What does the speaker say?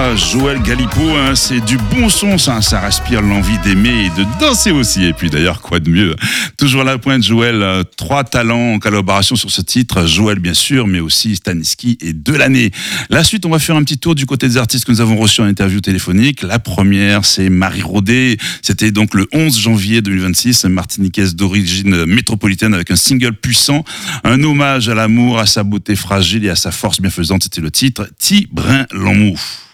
ça, Joël Galipeau, hein, c'est du bon son, ça respire l'envie d'aimer et de danser aussi. Et puis d'ailleurs, quoi de mieux? Toujours à la pointe, Joël, 3 talents en collaboration sur ce titre. Joël, bien sûr, mais aussi Staniski et Delaney. La suite, on va faire un petit tour du côté des artistes que nous avons reçus en interview téléphonique. La première, c'est Marie Rodet. C'était donc le 11 janvier 2026, martiniquaise d'origine métropolitaine avec un single puissant, un hommage à l'amour, à sa beauté fragile et à sa force bienfaisante. C'était le titre Ti Brin L'amour.